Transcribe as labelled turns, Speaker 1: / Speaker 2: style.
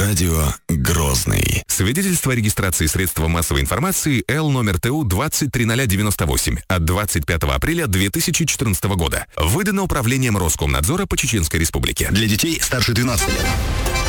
Speaker 1: Радио Грозный.
Speaker 2: Свидетельство о регистрации средства массовой информации Л номер ТУ 203098 от 25 апреля 2014 года. Выдано Управлением Роскомнадзора по Чеченской Республике.
Speaker 1: Для детей старше 12 лет.